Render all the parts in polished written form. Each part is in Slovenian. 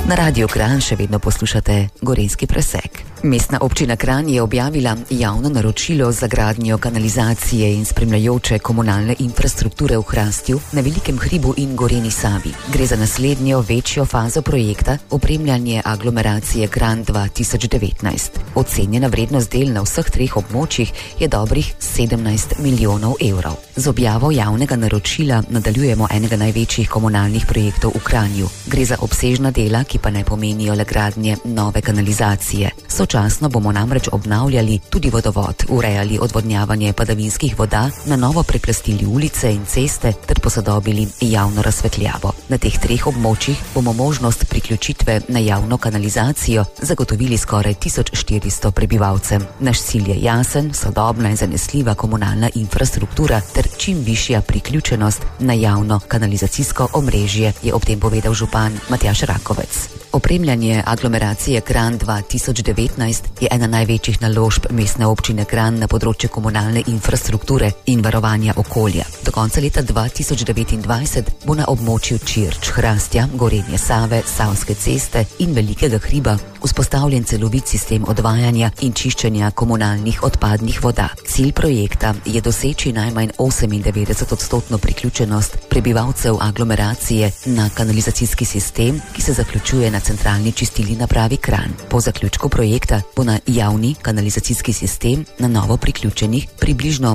Na Radiu Kranj še vedno poslušate Gorenjski presek. Mestna občina Kranj je objavila javno naročilo za gradnjo kanalizacije in spremljajoče komunalne infrastrukture v Hrastju, na Velikem hribu in Gorenji Savi. Gre za naslednjo večjo fazo projekta opremljanje aglomeracije Kranj 2019. Ocenjena vrednost del na vseh treh območjih je dobrih 17 milijonov evrov. Z objavo javnega naročila nadaljujemo enega največjih komunalnih projektov v Kranju. Gre za obsežna dela, ki pa ne pomenijo le gradnje nove kanalizacije. Sočasno bomo namreč obnavljali tudi vodovod, urejali odvodnjavanje padavinskih voda, na novo preplastili ulice in ceste ter posodobili javno razsvetljavo. Na teh treh območjih bomo možnost priključitve na javno kanalizacijo zagotovili skoraj 1400 prebivalcem. Naš cilj je jasen, sodobna in zanesljiva komunalna infrastruktura ter čim višja priključenost na javno kanalizacijsko omrežje, je ob tem povedal župan Matjaž Rakovec. Opremljanje aglomeracije Kranj 2019 je ena največjih naložb mestne občine Kranj na področju komunalne infrastrukture in varovanja okolja. Do konca leta 2029 bo na območju Čirč, Hrastja, Gorenje Save, Savske ceste in Velikega hriba vzpostavljen celovit sistem odvajanja in čiščenja komunalnih odpadnih voda. Cilj projekta je doseči najmanj 98% priključenost prebivalcev aglomeracije na kanalizacijski sistem, ki se zaključuje na centralni čistilni napravi Kranj. Po zaključku projekta bo na javni kanalizacijski sistem na novo priključenih približno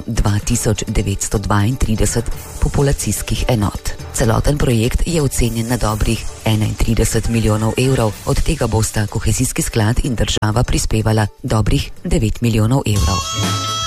2932 populacijskih enot. Celoten projekt je ocenjen na dobrih 31 milijonov evrov, od tega bosta kohezijski sklad in država prispevala dobrih 9 milijonov evrov.